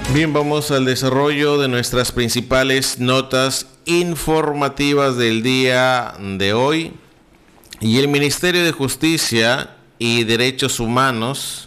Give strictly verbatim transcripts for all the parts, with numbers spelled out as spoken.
Bien, vamos al desarrollo de nuestras principales notas informativas del día de hoy. Y el Ministerio de Justicia y Derechos Humanos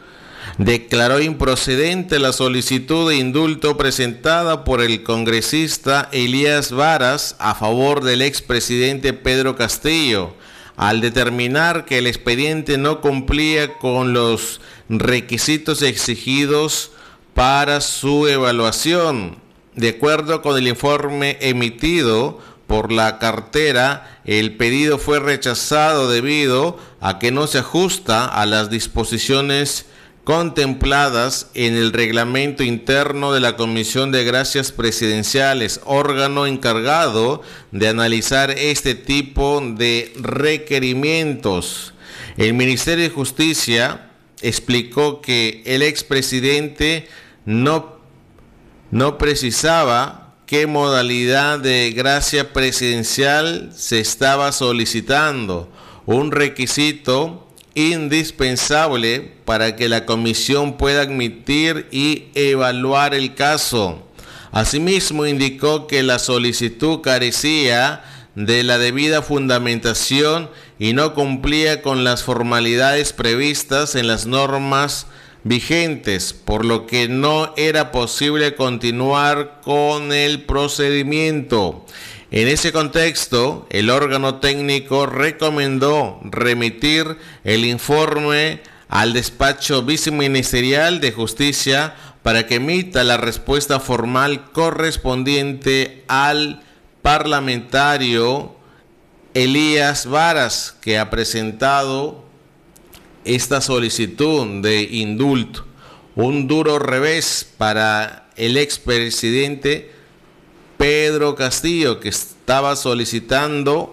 declaró improcedente la solicitud de indulto presentada por el congresista Elías Varas a favor del expresidente Pedro Castillo, al determinar que el expediente no cumplía con los requisitos exigidos para su evaluación. De acuerdo con el informe emitido por la cartera, el pedido fue rechazado debido a que no se ajusta a las disposiciones contempladas en el reglamento interno de la Comisión de Gracias Presidenciales, órgano encargado de analizar este tipo de requerimientos. El Ministerio de Justicia explicó que el expresidente no, no precisaba qué modalidad de gracia presidencial se estaba solicitando, un requisito indispensable para que la comisión pueda admitir y evaluar el caso. Asimismo, indicó que la solicitud carecía de la debida fundamentación y no cumplía con las formalidades previstas en las normas vigentes, por lo que no era posible continuar con el procedimiento. En ese contexto, el órgano técnico recomendó remitir el informe al despacho viceministerial de Justicia para que emita la respuesta formal correspondiente al parlamentario Elías Varas, que ha presentado esta solicitud de indulto. Un duro revés para el expresidente Pedro Castillo, que estaba solicitando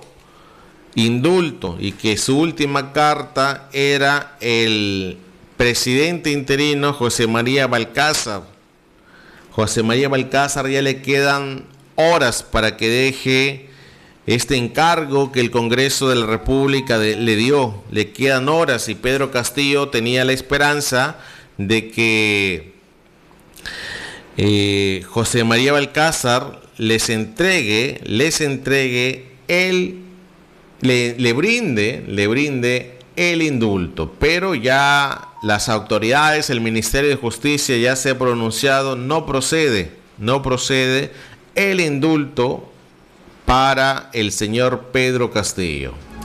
indulto y que su última carta era el presidente interino José María Balcázar. José María Balcázar ya le quedan horas para que deje este encargo que el Congreso de la República de, le dio. Le quedan horas y Pedro Castillo tenía la esperanza de que eh, José María Balcázar les entregue, les entregue el, le, le brinde, le brinde el indulto. Pero ya las autoridades, el Ministerio de Justicia ya se ha pronunciado, no procede, no procede el indulto para el señor Pedro Castillo.